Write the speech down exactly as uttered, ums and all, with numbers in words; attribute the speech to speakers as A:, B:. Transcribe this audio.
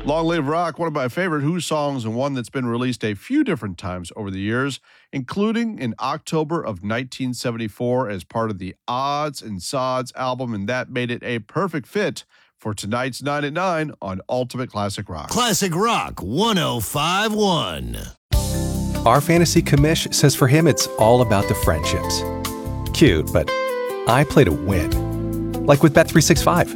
A: Long Live Rock, one of my favorite Who songs and one that's been released a few different times over the years, including in October of nineteen seventy-four as part of the Odds and Sods album, and that made it a perfect fit for tonight's nine at nine on Ultimate Classic Rock.
B: Classic Rock one oh five point one.
C: Our fantasy commish says for him it's all about the friendships. Cute, but I play to win. Like with Bet three sixty-five.